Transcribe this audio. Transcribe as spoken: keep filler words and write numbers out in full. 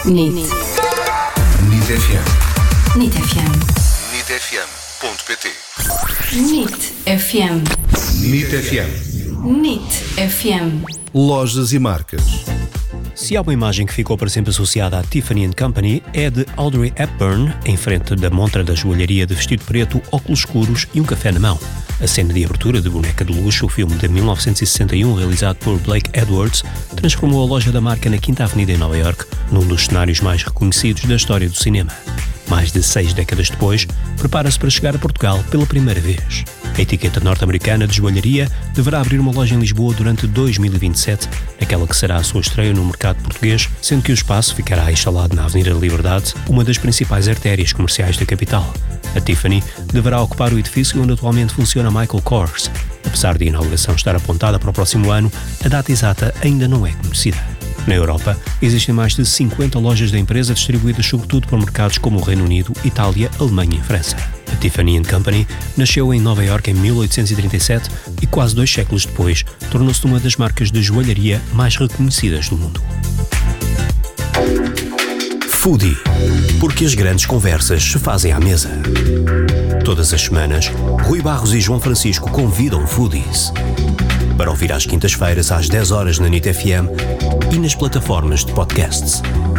N I T. N I T F M. N I T F M. N I T F M ponto P T. N I T F M. N I T F M. N I T F M. Lojas e marcas. Se há uma imagem que ficou para sempre associada à Tiffany and Company, é de Audrey Hepburn, em frente da montra da joalharia de vestido preto, óculos escuros e um café na mão. A cena de abertura de Boneca de Luxo, o filme de mil novecentos e sessenta e um realizado por Blake Edwards, transformou a loja da marca na Quinta Avenida em Nova York, num dos cenários mais reconhecidos da história do cinema. Mais de seis décadas depois, prepara-se para chegar a Portugal pela primeira vez. A etiqueta norte-americana de joalharia deverá abrir uma loja em Lisboa durante dois mil e vinte e sete, naquela que será a sua estreia no mercado português, sendo que o espaço ficará instalado na Avenida da Liberdade, uma das principais artérias comerciais da capital. A Tiffany deverá ocupar o edifício onde atualmente funciona Michael Kors. Apesar de a inauguração estar apontada para o próximo ano, a data exata ainda não é conhecida. Na Europa, existem mais de cinquenta lojas da empresa distribuídas sobretudo por mercados como o Reino Unido, Itália, Alemanha e França. A Tiffany and Company nasceu em Nova York em mil oitocentos e trinta e sete e quase dois séculos depois tornou-se uma das marcas de joalharia mais reconhecidas do mundo. Foodie, porque as grandes conversas se fazem à mesa. Todas as semanas, Rui Barros e João Francisco convidam foodies para ouvir às quintas-feiras às dez horas na N I T F M e nas plataformas de podcasts.